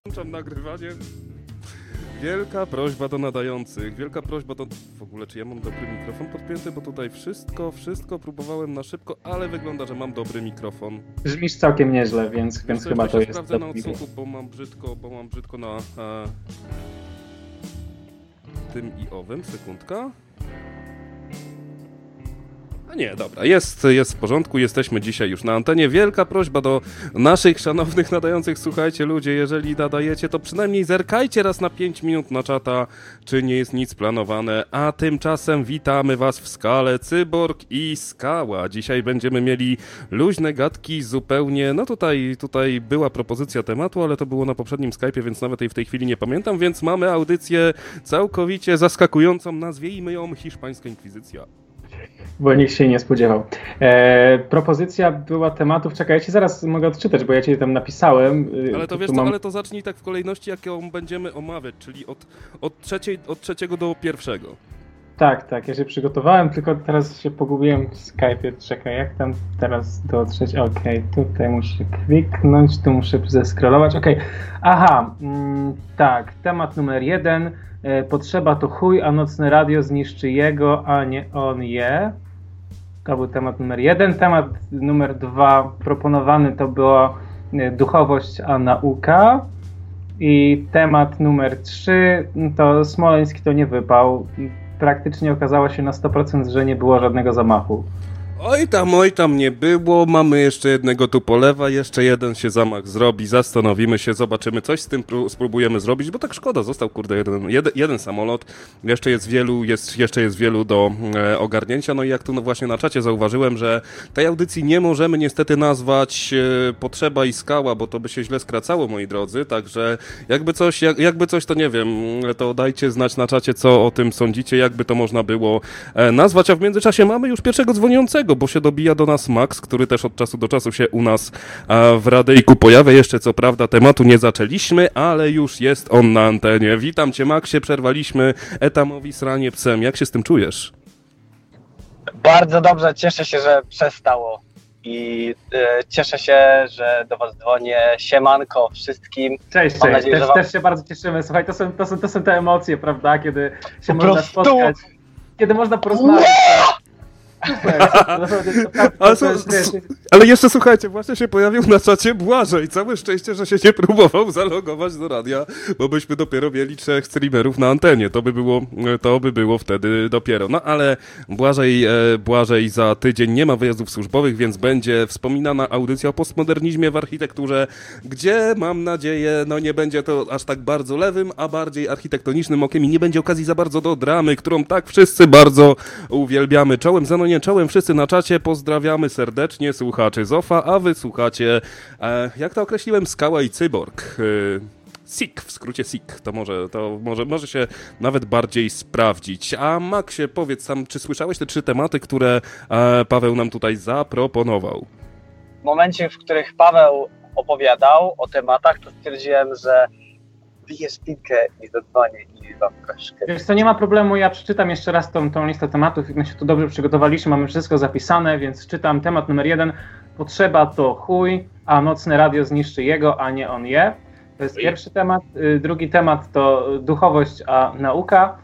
Włączam nagrywanie. Wielka prośba do nadających, wielka prośba do... W ogóle, czy ja mam dobry mikrofon podpięty? Bo tutaj wszystko próbowałem na szybko, ale wygląda, że mam dobry mikrofon. Brzmisz całkiem nieźle, więc chyba to jest... Sprawdzę na odsłuchu, bo mam brzydko na tym i owym. Sekundka. Nie, dobra, jest w porządku, jesteśmy dzisiaj już na antenie. Wielka prośba do naszych szanownych nadających, słuchajcie ludzie, jeżeli nadajecie, to przynajmniej zerkajcie raz na 5 minut na czata, czy nie jest nic planowane, a tymczasem witamy was w Skale, Cyborg i Skała. Dzisiaj będziemy mieli luźne gadki zupełnie, no tutaj była propozycja tematu, ale to było na poprzednim Skype'ie, więc nawet jej w tej chwili nie pamiętam, więc mamy audycję całkowicie zaskakującą, nazwijmy ją Hiszpańska Inkwizycja. Bo nikt się nie spodziewał. Propozycja była tematów, czekaj, ja ci zaraz mogę odczytać, bo ja ci tam napisałem. Ale to wiesz ale to zacznij tak w kolejności, jaką będziemy omawiać, czyli od trzeciego do pierwszego. Tak, ja się przygotowałem, tylko teraz się pogubiłem w Skype'ie. Czekaj, jak tam teraz do trzeciego? Okej, tutaj muszę kliknąć, tu muszę zeskrolować. Okej, aha, tak, temat numer 1. Potrzeba to chuj, a nocne radio zniszczy jego, a nie on je. To był temat numer 1. Temat numer 2 proponowany to była duchowość, a nauka. I temat numer 3 to Smoleński to nie wypał. Praktycznie okazało się na 100%, że nie było żadnego zamachu. Oj tam nie było, mamy jeszcze jednego tu polewa, jeszcze jeden się zamach zrobi, zastanowimy się, zobaczymy, coś z tym spróbujemy zrobić, bo tak szkoda, został jeden samolot, jeszcze jest wielu do ogarnięcia, no i jak tu właśnie na czacie zauważyłem, że tej audycji nie możemy niestety nazwać Potrzeba i Skała, bo to by się źle skracało, moi drodzy, także jakby coś to nie wiem, to dajcie znać na czacie, co o tym sądzicie, jakby to można było nazwać, a w międzyczasie mamy już pierwszego dzwoniącego, bo się dobija do nas Max, który też od czasu do czasu się u nas w radyjku pojawia. Jeszcze co prawda tematu nie zaczęliśmy, ale już jest on na antenie. Witam cię, Maxie, przerwaliśmy etamowi sranie psem. Jak się z tym czujesz? Bardzo dobrze, cieszę się, że przestało i cieszę się, że do was dzwonię. Siemanko wszystkim. Cześć. Nadzieję, też się bardzo cieszymy. Słuchaj, to są te emocje, prawda, kiedy się można spotkać, kiedy można porozmawiać. Super. Ale jeszcze słuchajcie, właśnie się pojawił na czacie Błażej. Całe szczęście, że się nie próbował zalogować do radia, bo byśmy dopiero mieli 3 streamerów na antenie. To by było wtedy dopiero. No ale Błażej za tydzień nie ma wyjazdów służbowych, więc będzie wspominana audycja o postmodernizmie w architekturze, gdzie mam nadzieję, no nie będzie to aż tak bardzo lewym, a bardziej architektonicznym okiem i nie będzie okazji za bardzo do dramy, którą tak wszyscy bardzo uwielbiamy. Czołem wszyscy na czacie, pozdrawiamy serdecznie słuchaczy Zofa, a wy słuchacie, jak to określiłem, Skała i Cyborg. SIK, w skrócie SIK, to może się nawet bardziej sprawdzić. A Maxie, powiedz sam, czy słyszałeś te 3 tematy, które Paweł nam tutaj zaproponował? W momencie, w których Paweł opowiadał o tematach, to stwierdziłem, że piję szpilkę i zadzwonię i wam troszkę. Wiesz co, nie ma problemu, ja przeczytam jeszcze raz tą listę tematów. My się tu dobrze przygotowaliśmy, mamy wszystko zapisane, więc czytam temat numer 1. Potrzeba to chuj, a nocne radio zniszczy jego, a nie on je. To jest pierwszy temat. Drugi temat to duchowość, a nauka.